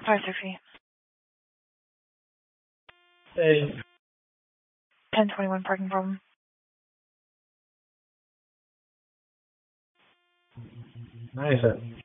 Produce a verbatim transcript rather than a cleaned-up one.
Hi, Sophie. Hey. ten twenty-one parking problem. Nice.